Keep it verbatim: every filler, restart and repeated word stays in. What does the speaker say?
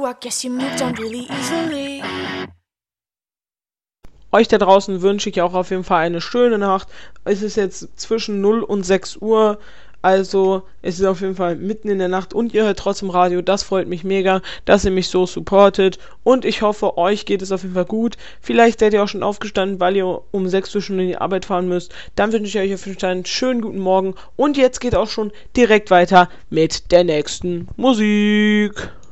I guess you moved on really easily. Euch da draußen wünsche ich auch auf jeden Fall eine schöne Nacht. Es ist jetzt zwischen null und sechs Uhr. Also es ist auf jeden Fall mitten in der Nacht und ihr hört trotzdem Radio. Das freut mich mega, dass ihr mich so supportet. Und ich hoffe, euch geht es auf jeden Fall gut. Vielleicht seid ihr auch schon aufgestanden, weil ihr um sechs Uhr schon in die Arbeit fahren müsst. Dann wünsche ich euch auf jeden Fall einen schönen guten Morgen. Und jetzt geht auch schon direkt weiter mit der nächsten Musik.